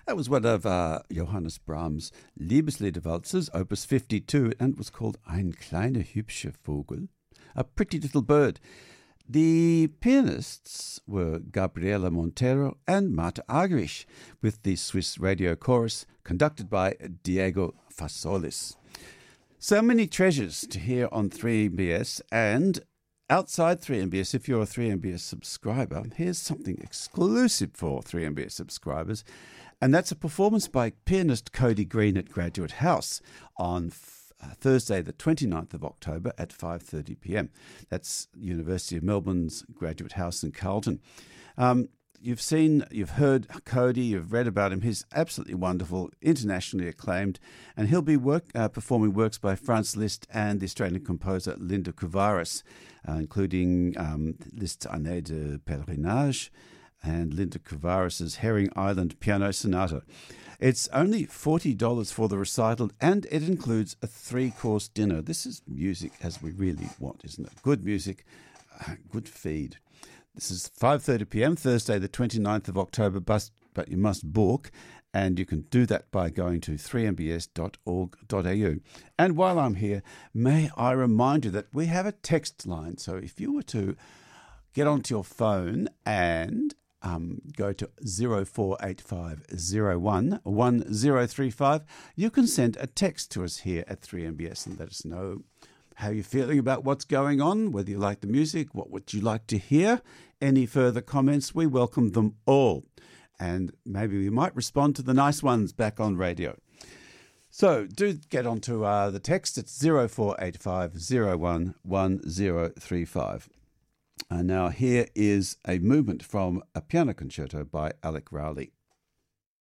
That was one of Johannes Brahms' Liebesliederwalzers, Opus 52, and it was called Ein kleiner hübscher Vogel, a pretty little bird. The pianists were Gabriela Montero and Marta Argerich, with the Swiss Radio Chorus conducted by Diego Fasolis. So many treasures to hear on 3MBS, and outside 3MBS, if you're a 3MBS subscriber, here's something exclusive for 3MBS subscribers, and that's a performance by pianist Cody Green at Graduate House on Thursday the 29th of October at 5:30 p.m. That's University of Melbourne's Graduate House in Carlton. You've heard Cody, you've read about him. He's absolutely wonderful, internationally acclaimed, and he'll be performing works by Franz Liszt and the Australian composer Linda Kuvaris, including Liszt's Année de Pèlerinage and Linda Kuvaris's Herring Island Piano Sonata. It's only $40 for the recital, and it includes a 3-course dinner. This is music as we really want, isn't it? Good music, good feed. This is 5:30 p.m, Thursday the 29th of October, but you must book, and you can do that by going to 3mbs.org.au. And while I'm here, may I remind you that we have a text line, so if you were to get onto your phone and go to 048501 1035, you can send a text to us here at 3MBS and let us know how you're feeling about what's going on, whether you like the music, what would you like to hear, any further comments. We welcome them all. And maybe we might respond to the nice ones back on radio. So do get onto the text. It's 048501 1035. And now here is a movement from a piano concerto by Alec Rowley.